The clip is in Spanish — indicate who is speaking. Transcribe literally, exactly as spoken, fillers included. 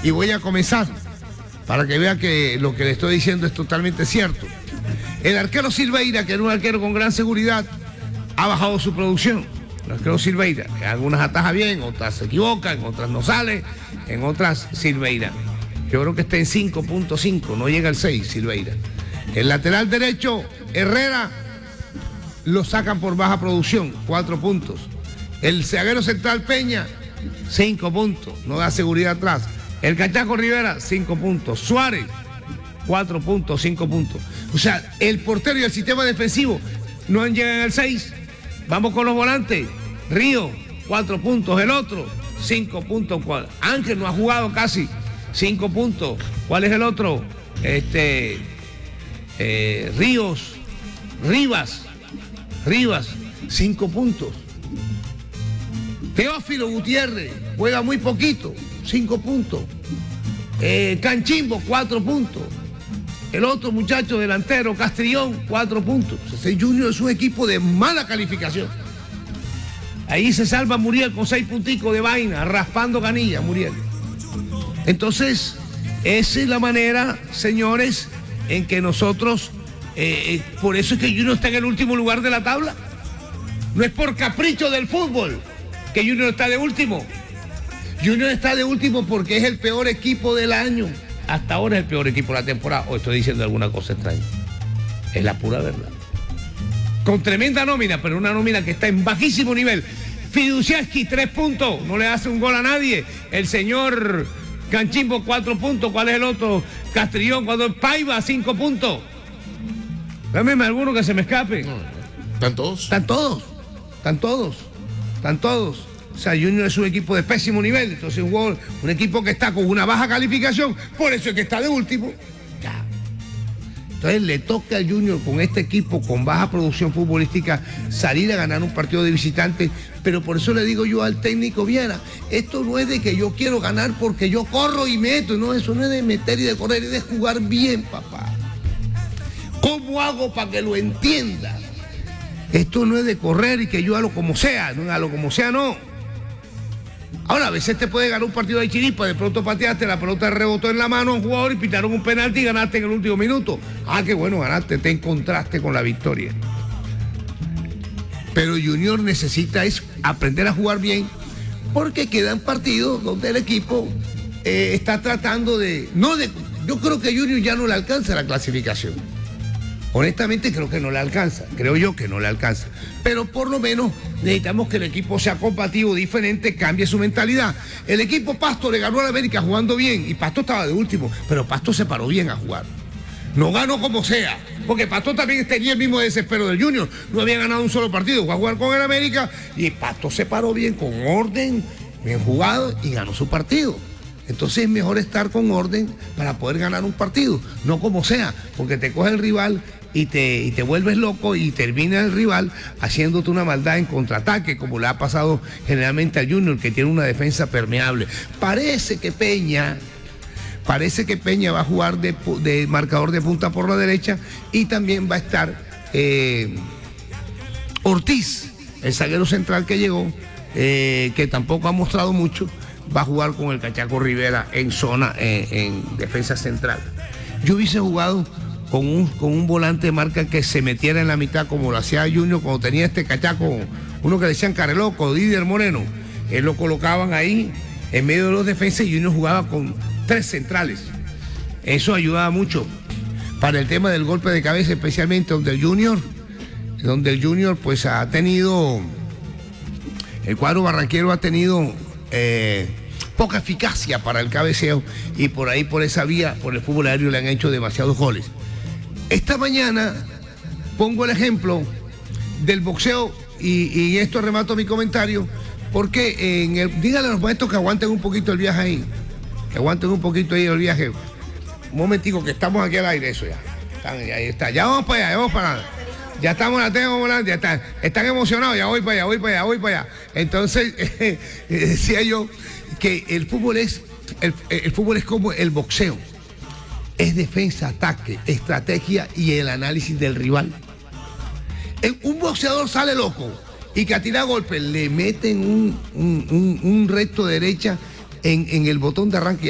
Speaker 1: Y voy a comenzar para que vea que lo que le estoy diciendo es totalmente cierto. El arquero Silveira, que era un arquero con gran seguridad, ha bajado su producción. El arquero Silveira, en algunas ataja bien, otras se equivoca, en otras no sale, en otras Silveira. Yo creo que está en cinco punto cinco, no llega al seis Silveira. El lateral derecho, Herrera, lo sacan por baja producción, cuatro puntos. El zaguero central Peña, cinco puntos, no da seguridad atrás. El Cachaco Rivera, cinco puntos. Suárez, cuatro puntos, cinco puntos. O sea, el portero y el sistema defensivo no llegan al seis. Vamos con los volantes. Río, cuatro puntos. El otro, cinco puntos. Ángel no ha jugado casi, cinco puntos. ¿Cuál es el otro? Este, eh, Ríos, Rivas, Rivas, cinco puntos. Teófilo Gutiérrez, juega muy poquito, cinco puntos. Eh, Canchimbo, cuatro puntos. El otro muchacho delantero, Castrillón, cuatro puntos. Ese Junior es un equipo de mala calificación. Ahí se salva Muriel con seis punticos de vaina, raspando canilla, Muriel. Entonces, esa es la manera, señores, en que nosotros, eh, por eso es que Junior está en el último lugar de la tabla. No es por capricho del fútbol que Junior está de último. Junior está de último porque es el peor equipo del año. Hasta ahora es el peor equipo de la temporada. O estoy diciendo alguna cosa extraña. Es la pura verdad. Con tremenda nómina, pero una nómina que está en bajísimo nivel. Fiduciaski, tres puntos. No le hace un gol a nadie. El señor Canchimbo, cuatro puntos. ¿Cuál es el otro? Castrillón, cuando Paiva, cinco puntos. Dámeme alguno que se me escape.
Speaker 2: No, ¿están todos?
Speaker 1: Están todos. Están todos. Están todos. O sea, Junior es un equipo de pésimo nivel. Entonces un, gol, un equipo que está con una baja calificación, por eso es que está de último. Ya. Entonces le toca al Junior con este equipo con baja producción futbolística salir a ganar un partido de visitante. Pero por eso le digo yo al técnico Viera, esto no es de que yo quiero ganar porque yo corro y meto. No, eso no es de meter y de correr, es de jugar bien, papá. ¿Cómo hago para que lo entienda? Esto no es de correr y que yo hago como sea, no hago como sea, no. Ahora, a veces te puede ganar un partido de chiripa, de pronto pateaste, la pelota rebotó en la mano a un jugador y pitaron un penalti y ganaste en el último minuto. Ah, qué bueno, ganaste, te encontraste con la victoria. Pero Junior necesita es aprender a jugar bien porque quedan partidos donde el equipo eh, está tratando de, no de... Yo creo que Junior ya no le alcanza la clasificación. Honestamente creo que no le alcanza, creo yo que no le alcanza. Pero por lo menos necesitamos que el equipo sea combativo, diferente, cambie su mentalidad. El equipo Pasto le ganó a la América jugando bien y Pasto estaba de último, pero Pasto se paró bien a jugar. No ganó como sea, porque Pasto también tenía el mismo desespero del Junior. No había ganado un solo partido, fue a jugar con el América y Pasto se paró bien, con orden, bien jugado y ganó su partido. Entonces es mejor estar con orden para poder ganar un partido, no como sea, porque te coge el rival y te, y te vuelves loco y termina el rival haciéndote una maldad en contraataque, como le ha pasado generalmente al Junior, que tiene una defensa permeable. Parece que Peña, parece que Peña va a jugar de, de marcador de punta por la derecha y también va a estar eh, Ortiz, el zaguero central que llegó, eh, que tampoco ha mostrado mucho, va a jugar con el Cachaco Rivera en zona, eh, en defensa central. Yo hubiese jugado con un, con un volante de marca que se metiera en la mitad como lo hacía Junior cuando tenía este Cachaco, uno que decían Careloco, Didier Moreno. Él lo colocaban ahí en medio de los defensas y Junior jugaba con tres centrales. Eso ayudaba mucho para el tema del golpe de cabeza, especialmente donde el Junior, donde el Junior pues ha tenido, el cuadro barranquero ha tenido eh, poca eficacia para el cabeceo y por ahí, por esa vía, por el fútbol aéreo le han hecho demasiados goles. Esta mañana pongo el ejemplo del boxeo y, y esto remato mi comentario porque en el, díganle a los maestros que aguanten un poquito el viaje ahí, que aguanten un poquito ahí el viaje. Un momentico que estamos aquí al aire, eso ya. Están, ahí está, ya vamos para allá, ya vamos para allá. Ya estamos, la tengo volando, ya están, están emocionados, ya voy para allá, voy para allá, voy para allá. Entonces, eh, eh, decía yo que el fútbol es, el, el fútbol es como el boxeo. Es defensa, ataque, estrategia y el análisis del rival. El, un boxeador sale loco y que a tirar golpes le meten un, un, un, un recto derecha en, en el botón de arranque.